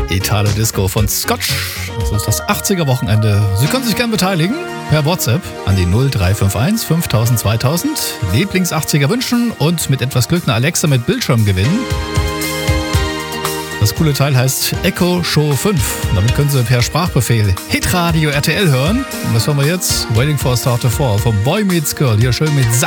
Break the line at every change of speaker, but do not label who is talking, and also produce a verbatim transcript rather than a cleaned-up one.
Italo Disco von Scotch. Das ist das achtziger-Wochenende. Sie können sich gerne beteiligen per WhatsApp an die null drei fünf eins fünftausend zweitausend. Lieblings-achtziger wünschen und mit etwas Glück eine Alexa mit Bildschirm gewinnen. Das coole Teil heißt Echo Show fünf. Und damit können Sie per Sprachbefehl Hitradio R T L hören. Und das hören wir jetzt. Waiting for a Star to Fall von Boy Meets Girl. Hier schön mit Sack.